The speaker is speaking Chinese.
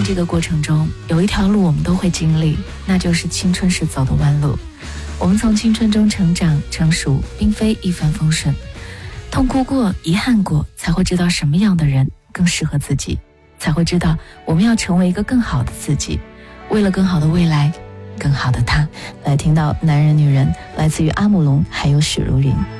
这个过程中，有一条路我们都会经历，那就是青春时走的弯路。我们从青春中成长成熟，并非一帆风顺，痛哭过，遗憾过，才会知道什么样的人更适合自己，才会知道我们要成为一个更好的自己，为了更好的未来，更好的他。来听到男人女人，来自于阿姆龙还有许茹芸。